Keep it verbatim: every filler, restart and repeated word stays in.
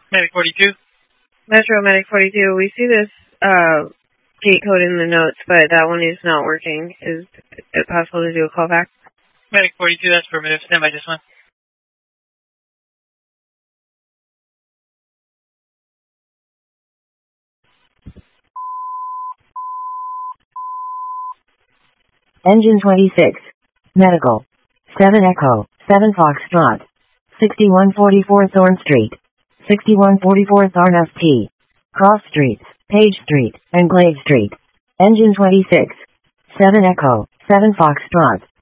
Medic forty-two. Metro Medic forty-two, we see this uh, gate code in the notes, but that one is not working. Is it possible to do a callback? Medic forty-two, that's affirmative. Stand by just one. Engine twenty-six. Medical. seven Echo. seven Foxtrot. sixty-one forty-four Thorn Street. sixty-one forty-four Tharnas T. Cross Streets, Page Street, and Glade Street. Engine twenty-six. seven Echo. seven Foxtrot.